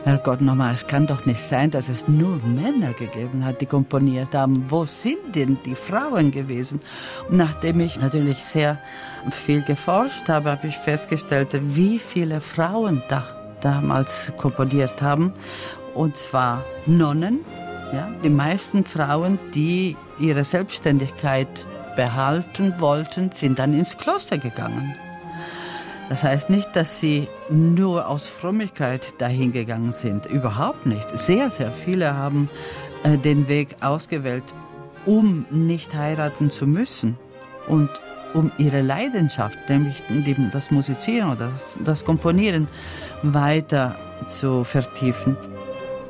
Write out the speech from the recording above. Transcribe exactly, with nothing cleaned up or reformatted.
Herrgott, nochmal, es kann doch nicht sein, dass es nur Männer gegeben hat, die komponiert haben. Wo sind denn die Frauen gewesen? Und nachdem ich natürlich sehr viel geforscht habe, habe ich festgestellt, wie viele Frauen da, damals komponiert haben. Und zwar Nonnen, ja, die meisten Frauen, die ihre Selbstständigkeit behalten wollten, sind dann ins Kloster gegangen. Das heißt nicht, dass sie nur aus Frömmigkeit dahin gegangen sind. Überhaupt nicht. Sehr, sehr viele haben äh, den Weg ausgewählt, um nicht heiraten zu müssen und um ihre Leidenschaft, nämlich das Musizieren oder das, das Komponieren, weiter zu vertiefen.